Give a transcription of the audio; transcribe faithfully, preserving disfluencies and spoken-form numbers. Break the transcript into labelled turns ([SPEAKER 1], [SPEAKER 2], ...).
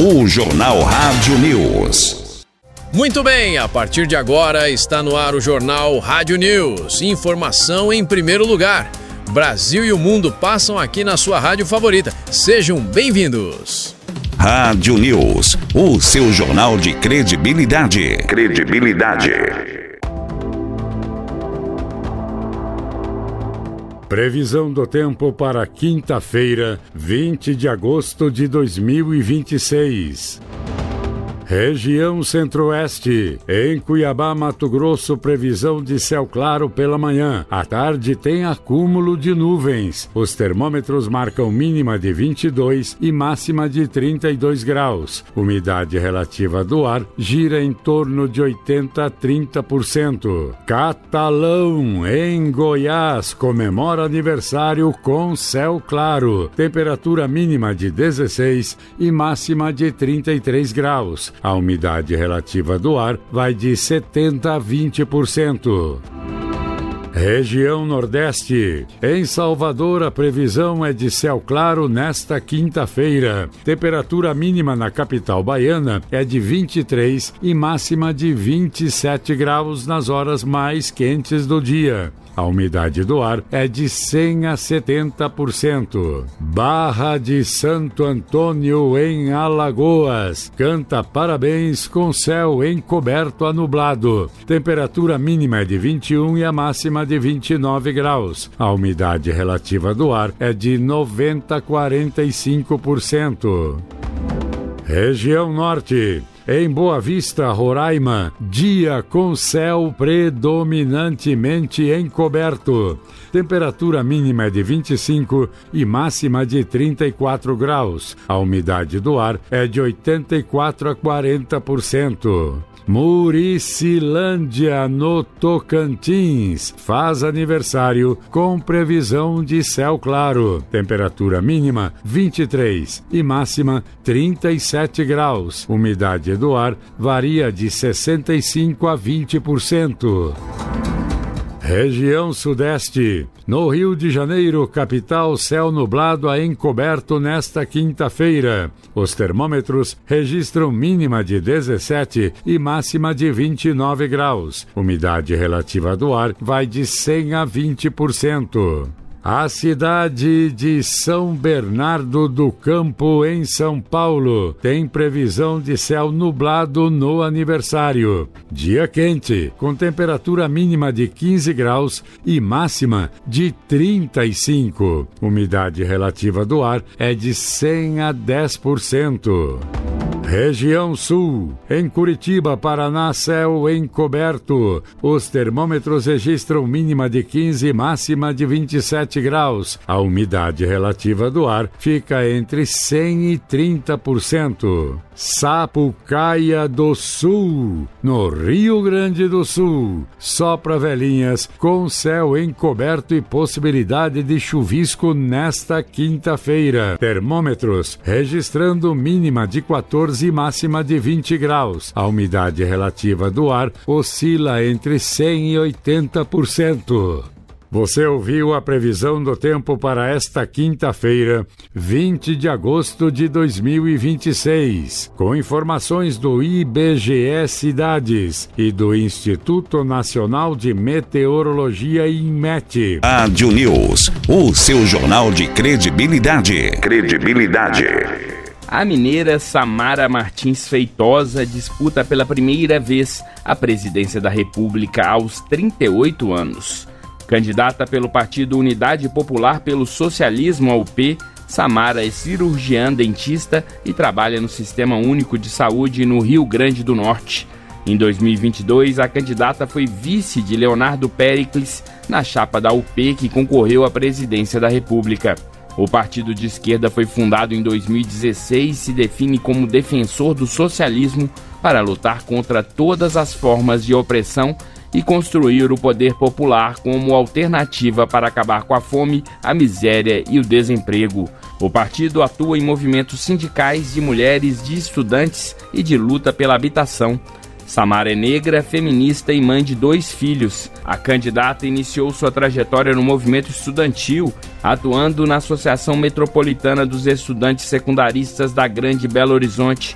[SPEAKER 1] o Jornal Rádio News.
[SPEAKER 2] Muito bem, a partir de agora está no ar o Jornal Rádio News. Informação em primeiro lugar. Brasil e o mundo passam aqui na sua rádio favorita. Sejam bem-vindos.
[SPEAKER 1] Rádio News, o seu jornal de credibilidade. Credibilidade.
[SPEAKER 3] Previsão do tempo para quinta-feira, vinte de agosto de dois mil e vinte e seis. Região Centro-Oeste. Em Cuiabá, Mato Grosso, previsão de céu claro pela manhã. À tarde tem acúmulo de nuvens. Os termômetros marcam mínima de vinte e dois e máxima de trinta e dois graus. Umidade relativa do ar gira em torno de oitenta a trinta por cento. Catalão, em Goiás, comemora aniversário com céu claro. Temperatura mínima de dezesseis e máxima de trinta e três graus. A umidade relativa do ar vai de setenta a vinte por cento. Região Nordeste. Em Salvador, a previsão é de céu claro nesta quinta-feira. Temperatura mínima na capital baiana é de vinte e três e máxima de vinte e sete graus nas horas mais quentes do dia. A umidade do ar é de cem a setenta por cento. Barra de Santo Antônio, em Alagoas. Canta parabéns com céu encoberto a nublado. Temperatura mínima é de vinte e um e a máxima de vinte e nove graus. A umidade relativa do ar é de noventa a quarenta e cinco por cento. Região Norte. Em Boa Vista, Roraima, dia com céu predominantemente encoberto. Temperatura mínima é de vinte e cinco e máxima de trinta e quatro graus. A umidade do ar é de oitenta e quatro a quarenta por cento. Muricilândia, no Tocantins, faz aniversário com previsão de céu claro. Temperatura mínima vinte e três e máxima trinta e sete graus. Umidade do ar varia de sessenta e cinco a vinte por cento. Região Sudeste. No Rio de Janeiro, capital, céu nublado a encoberto nesta quinta-feira. Os termômetros registram mínima de dezessete e máxima de vinte e nove graus. Umidade relativa do ar vai de cem a vinte por cento. A cidade de São Bernardo do Campo, em São Paulo, tem previsão de céu nublado no aniversário. Dia quente, com temperatura mínima de quinze graus e máxima de trinta e cinco. Umidade relativa do ar é de cem a dez por cento. Região Sul. Em Curitiba, Paraná, céu encoberto. Os termômetros registram mínima de quinze e máxima de vinte e sete graus. A umidade relativa do ar fica entre cem e trinta por cento. Sapucaia do Sul, no Rio Grande do Sul. Sopra velhinhas com céu encoberto e possibilidade de chuvisco nesta quinta-feira. Termômetros registrando mínima de quatorze e máxima de vinte graus. A umidade relativa do ar oscila entre cem e oitenta por cento. Você ouviu a previsão do tempo para esta quinta-feira, vinte de agosto de dois mil e vinte e seis, com informações do I B G E Cidades e do Instituto Nacional de Meteorologia, INMET.
[SPEAKER 1] Rádio News, o seu jornal de credibilidade. Credibilidade.
[SPEAKER 4] A mineira Samara Martins Feitosa disputa pela primeira vez a presidência da República aos trinta e oito anos. Candidata pelo Partido Unidade Popular pelo Socialismo, a U P, Samara é cirurgiã dentista e trabalha no Sistema Único de Saúde no Rio Grande do Norte. Em dois mil e vinte e dois, a candidata foi vice de Leonardo Péricles na chapa da U P, que concorreu à presidência da República. O partido de esquerda foi fundado em dois mil e dezesseis e se define como defensor do socialismo para lutar contra todas as formas de opressão e construir o poder popular como alternativa para acabar com a fome, a miséria e o desemprego. O partido atua em movimentos sindicais de mulheres, de estudantes e de luta pela habitação. Samara é negra, feminista e mãe de dois filhos. A candidata iniciou sua trajetória no movimento estudantil, atuando na Associação Metropolitana dos Estudantes Secundaristas da Grande Belo Horizonte,